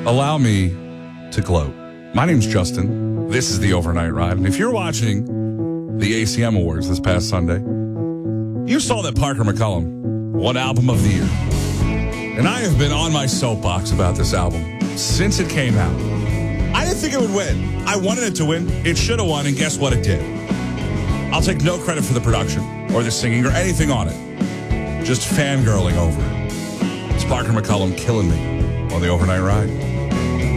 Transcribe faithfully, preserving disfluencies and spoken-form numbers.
allow me to gloat. My name's Justin. This is the Overnight Ride. And if you're watching the A C M Awards this past Sunday, you saw that Parker McCollum won Album of the Year. And I have been on my soapbox about this album since it came out. I didn't think it would win. I wanted it to win. It should have won, and guess what? It did. I'll take no credit for the production or the singing or anything on it. Just fangirling over it. It's Parker McCollum killing me on the Overnight Ride.